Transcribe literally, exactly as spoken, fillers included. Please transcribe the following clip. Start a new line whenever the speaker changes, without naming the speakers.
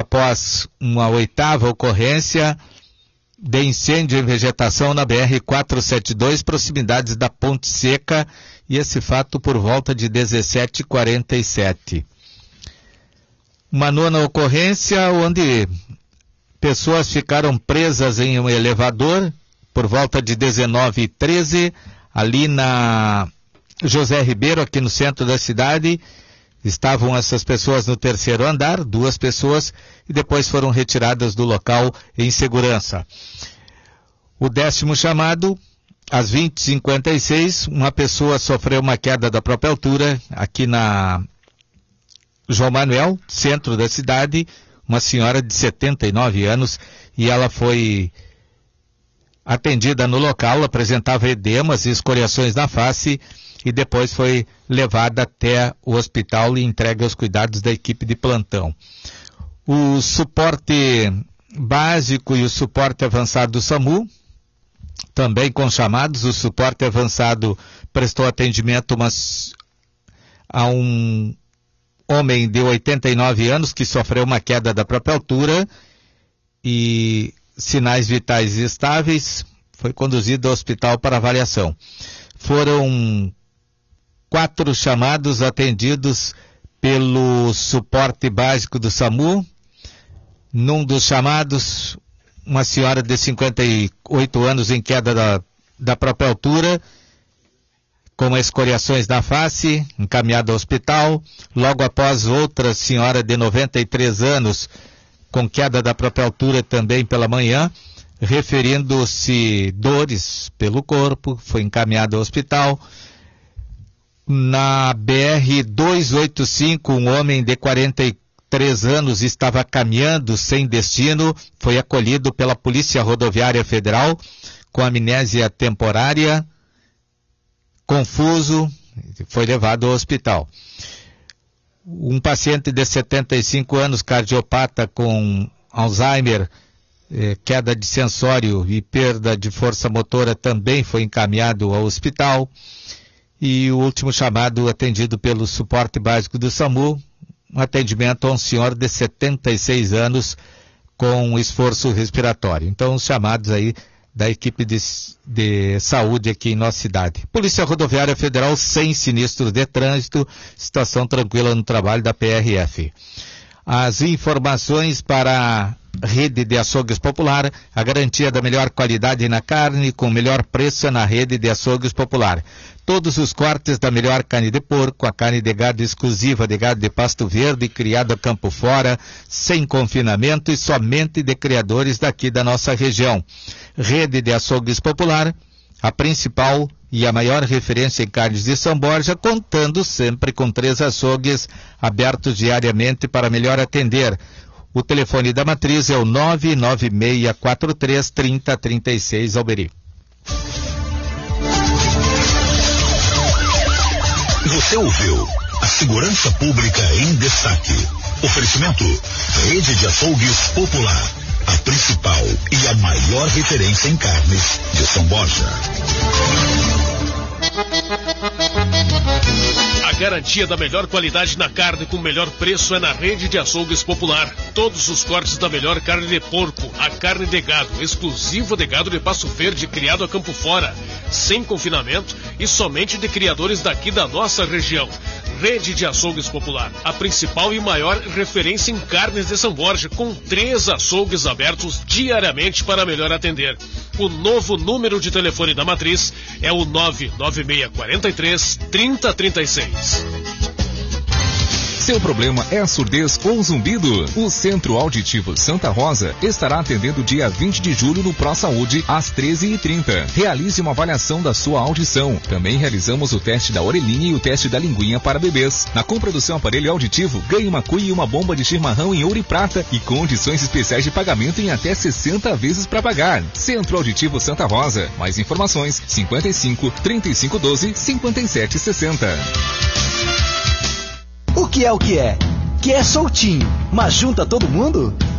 após uma oitava ocorrência de incêndio em vegetação na B R quatrocentos e setenta e dois, proximidades da Ponte Seca, e esse fato por volta de dezessete e quarenta e sete. Uma nona ocorrência onde pessoas ficaram presas em um elevador por volta de dezenove e treze, ali na José Ribeiro, aqui no centro da cidade. Estavam essas pessoas no terceiro andar, duas pessoas, e depois foram retiradas do local em segurança. O décimo chamado, às vinte e cinquenta e seis, uma pessoa sofreu uma queda da própria altura, aqui na João Manuel, centro da cidade, uma senhora de setenta e nove anos, e ela foi atendida no local, apresentava edemas e escoriações na face, e depois foi levada até o hospital e entregue aos cuidados da equipe de plantão. O suporte básico e o suporte avançado do SAMU, também com chamados. O suporte avançado prestou atendimento umas, a um homem de oitenta e nove anos que sofreu uma queda da própria altura e sinais vitais estáveis, foi conduzido ao hospital para avaliação. Foram quatro chamados atendidos pelo suporte básico do SAMU. Num dos chamados, uma senhora de cinquenta e oito anos em queda da, da própria altura, com escoriações na face, encaminhada ao hospital. Logo após, outra senhora de noventa e três anos, com queda da própria altura também pela manhã, referindo-se dores pelo corpo, foi encaminhada ao hospital. Na B R duzentos e oitenta e cinco, um homem de quarenta e três anos estava caminhando sem destino, foi acolhido pela Polícia Rodoviária Federal com amnésia temporária, confuso, foi levado ao hospital. Um paciente de setenta e cinco anos, cardiopata com Alzheimer, eh, queda de sensório e perda de força motora, também foi encaminhado ao hospital. E o último chamado atendido pelo suporte básico do SAMU, um atendimento a um senhor de setenta e seis anos com esforço respiratório. Então, os chamados aí da equipe de, de saúde aqui em nossa cidade. Polícia Rodoviária Federal sem sinistro de trânsito, situação tranquila no trabalho da P R F. As informações para a rede de açougues popular, a garantia da melhor qualidade na carne com melhor preço na rede de açougues popular. Todos os cortes da melhor carne de porco, a carne de gado exclusiva de gado de Pasto Verde, criado a campo fora, sem confinamento e somente de criadores daqui da nossa região. Rede de açougues popular, a principal e a maior referência em carnes de São Borja, contando sempre com três açougues abertos diariamente para melhor atender. O telefone da matriz é o nove nove seis quatro três, três zero três seis, Alberi.
Você ouviu a segurança pública em destaque. Oferecimento Rede de Açougues Popular, a principal e a maior referência em carnes de São Borja.
A garantia da melhor qualidade na carne com o melhor preço é na Rede de Açougues Popular. Todos os cortes da melhor carne de porco, a carne de gado, exclusiva de gado de Passo Verde, criado a campo fora, sem confinamento e somente de criadores daqui da nossa região. Rede de Açougues Popular, a principal e maior referência em carnes de São Borja, com três açougues abertos diariamente para melhor atender. O novo número de telefone da matriz é o nove nove seis quatro três, três zero três seis.
Seu problema é a surdez ou zumbido? O Centro Auditivo Santa Rosa estará atendendo dia vinte de julho no Pro Saúde, às treze e trinta. Realize uma avaliação da sua audição. Também realizamos o teste da orelhinha e o teste da linguinha para bebês. Na compra do seu aparelho auditivo, ganhe uma cuia e uma bomba de chimarrão em ouro e prata e condições especiais de pagamento em até sessenta vezes para pagar. Centro Auditivo Santa Rosa. Mais informações, cinquenta e cinco, trinta e cinco doze, cinquenta e sete sessenta.
O que é o que é? Que é soltinho, mas junta todo mundo?